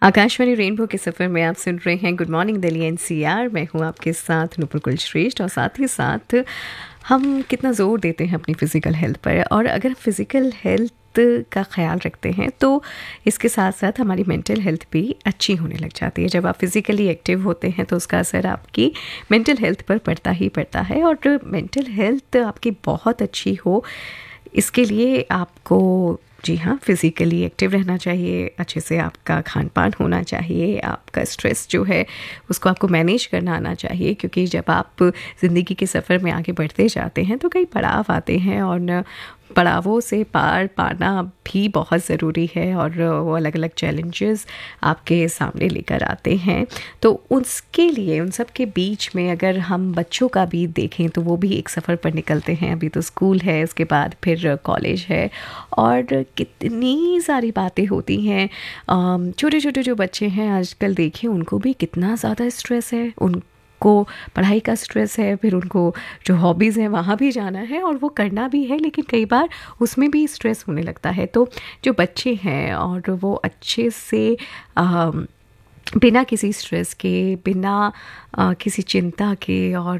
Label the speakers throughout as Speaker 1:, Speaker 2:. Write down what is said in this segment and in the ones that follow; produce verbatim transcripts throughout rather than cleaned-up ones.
Speaker 1: Akashvani rainbow के सफ़र में आप सुन रहे हैं गुड मॉर्निंग दिल्ली एनसीआर। मैं हूं आपके साथ नुपुर कुलश्रेष्ठ और साथ ही साथ हम कितना ज़ोर देते हैं अपनी फ़िज़िकल हेल्थ पर, और अगर फ़िज़िकल हेल्थ का ख्याल रखते हैं तो इसके साथ साथ हमारी मेंटल हेल्थ भी अच्छी होने लग जाती है। जब आप फिज़िकली एक्टिव होते हैं तो उसका असर आपकी मेंटल हेल्थ पर पड़ता ही पड़ता है, और मेंटल हेल्थ आपकी बहुत अच्छी हो इसके लिए आपको जी हाँ फिज़िकली एक्टिव रहना चाहिए, अच्छे से आपका खान पान होना चाहिए, आपका स्ट्रेस जो है उसको आपको मैनेज करना आना चाहिए, क्योंकि जब आप ज़िंदगी के सफ़र में आगे बढ़ते जाते हैं तो कई पड़ाव आते हैं और पड़ावों से पार पाना भी बहुत ज़रूरी है, और वो अलग अलग चैलेंजेस आपके सामने लेकर आते हैं। तो उसके लिए उन सब के बीच में अगर हम बच्चों का भी देखें तो वो भी एक सफ़र पर निकलते हैं। अभी तो स्कूल है, उसके बाद फिर कॉलेज है, और कितनी सारी बातें होती हैं। छोटे छोटे जो बच्चे हैं आजकल देखिए उनको भी कितना ज़्यादा स्ट्रेस है, उन को पढ़ाई का स्ट्रेस है, फिर उनको जो हॉबीज़ हैं वहाँ भी जाना है और वो करना भी है, लेकिन कई बार उसमें भी स्ट्रेस होने लगता है। तो जो बच्चे हैं और वो अच्छे से आ, बिना किसी स्ट्रेस के, बिना आ, किसी चिंता के और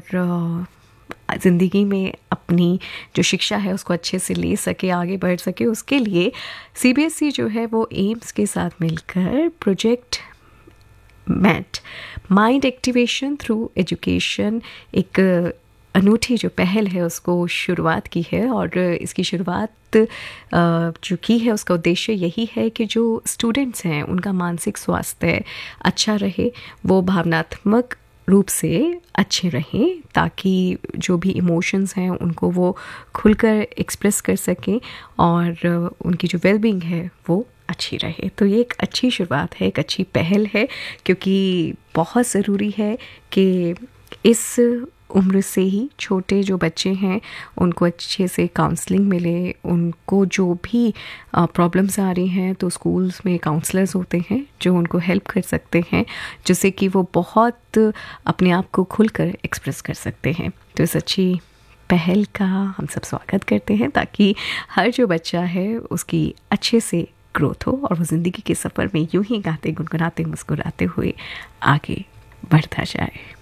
Speaker 1: ज़िंदगी में अपनी जो शिक्षा है उसको अच्छे से ले सके, आगे बढ़ सके, उसके लिए सीबीएसई जो है वो एम्स के साथ मिलकर project mat mind activation through education एक अनूठी जो पहल है उसको शुरुआत की है। और इसकी शुरुआत जो की है उसका उद्देश्य यही है कि जो स्टूडेंट्स हैं उनका मानसिक स्वास्थ्य अच्छा रहे, वो भावनात्मक रूप से अच्छे रहें, ताकि जो भी इमोशंस हैं उनको वो खुलकर एक्सप्रेस कर सकें और उनकी जो वेलबींग है वो अच्छी रहे। तो ये एक अच्छी शुरुआत है, एक अच्छी पहल है, क्योंकि बहुत ज़रूरी है कि इस उम्र से ही छोटे जो बच्चे हैं उनको अच्छे से काउंसलिंग मिले। उनको जो भी प्रॉब्लम्स आ रही हैं तो स्कूल्स में काउंसलर्स होते हैं जो उनको हेल्प कर सकते हैं, जिससे कि वो बहुत अपने आप को खुलकर एक्सप्रेस कर सकते हैं। तो इस अच्छी पहल का हम सब स्वागत करते हैं, ताकि हर जो बच्चा है उसकी अच्छे से ग्रोथ हो और वो ज़िंदगी के सफ़र में यूं ही गाते गुनगुनाते मुस्कुराते हुए आगे बढ़ता जाए।